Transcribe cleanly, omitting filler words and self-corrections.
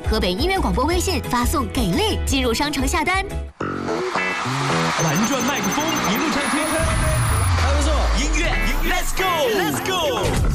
河北音乐广播微信发送“给力”进入商城下单。 玩转麦克风，一路畅听。还不错，音乐 ，Let's go，Let's go。